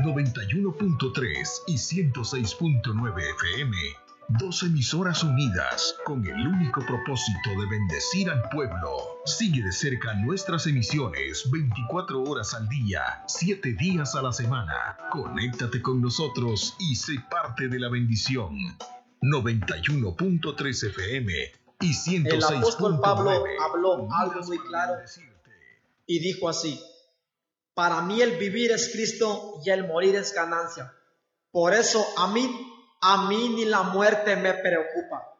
91.3 y 106.9 FM. Dos emisoras unidas con el único propósito de bendecir al pueblo. Sigue de cerca nuestras emisiones 24 horas al día, 7 días a la semana. Conéctate con nosotros y sé parte de la bendición. 91.3 FM y 106.9. El apóstol Pablo habló algo muy claro y dijo así: para mí el vivir es Cristo y el morir es ganancia. Por eso a mí ni la muerte me preocupa.